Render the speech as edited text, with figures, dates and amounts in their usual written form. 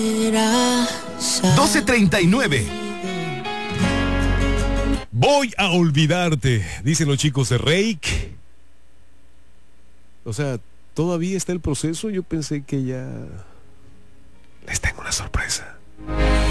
12:39. Voy a olvidarte, dicen los chicos de Reik. O sea, todavía está el proceso. Yo pensé que ya les tengo una sorpresa.